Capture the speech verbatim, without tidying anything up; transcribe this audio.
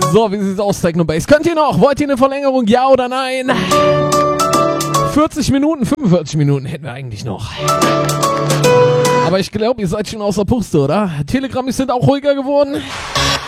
So, wie sieht's aus, Technobase? Könnt ihr noch? Wollt ihr eine Verlängerung? Ja oder nein? vierzig Minuten, fünfundvierzig Minuten hätten wir eigentlich noch. Aber ich glaube, ihr seid schon außer Puste, oder? Telegram, sind auch ruhiger geworden.